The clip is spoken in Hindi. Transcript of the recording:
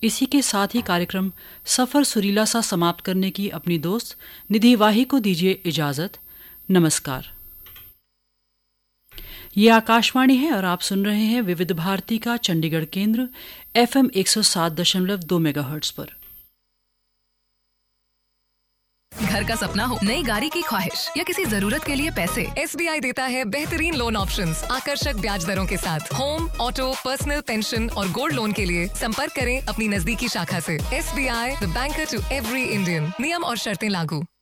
इसी के साथ ही कार्यक्रम सफ़र सुरीला सा समाप्त करने की अपनी दोस्त निधि वाही को दीजिए इजाज़त। नमस्कार। ये आकाशवाणी है और आप सुन रहे हैं विविध भारती का चंडीगढ़ केंद्र FM 107.2 मेगाहर्ट्ज़ पर। घर का सपना हो, नई गाड़ी की ख्वाहिश या किसी जरूरत के लिए पैसे, SBI देता है बेहतरीन लोन ऑप्शंस आकर्षक ब्याज दरों के साथ। होम, ऑटो, पर्सनल, पेंशन और गोल्ड लोन के लिए संपर्क करें अपनी नजदीकी शाखा से। SBI, the banker to every Indian. नियम और शर्तें लागू।